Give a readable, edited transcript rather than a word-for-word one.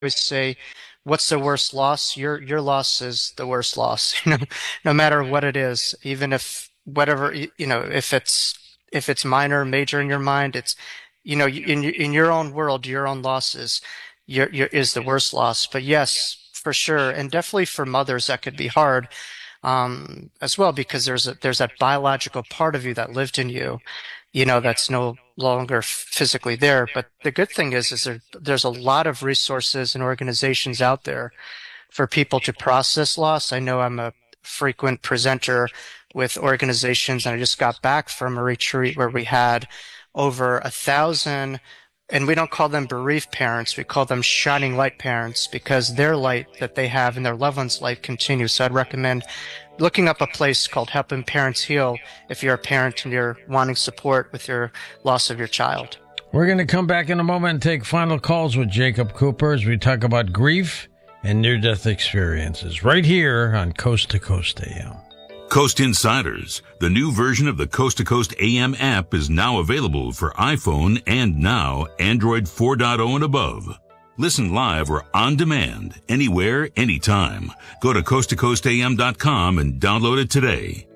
always say, what's the worst loss? Your loss is the worst loss, no matter what it is, even if whatever, if it's minor, major in your mind, it's, in your own world, your own losses, is the worst loss. But yes, for sure. And definitely for mothers, that could be hard, as well, because there's that biological part of you that lived in you, that's no longer physically there. But the good thing is there's a lot of resources and organizations out there for people to process loss. I know I'm a frequent presenter with organizations, and I just got back from a retreat where we had over 1,000, and we don't call them bereaved parents, we call them shining light parents, because their light that they have in their loved one's life continues. So I'd recommend looking up a place called Helping Parents Heal if you're a parent and you're wanting support with your loss of your child. We're going to come back in a moment and take final calls with Jacob Cooper as we talk about grief and near-death experiences right here on Coast to Coast AM. Coast Insiders, the new version of the Coast to Coast AM app, is now available for iPhone and now Android 4.0 and above. Listen live or on demand, anywhere, anytime. Go to coasttocoastam.com and download it today.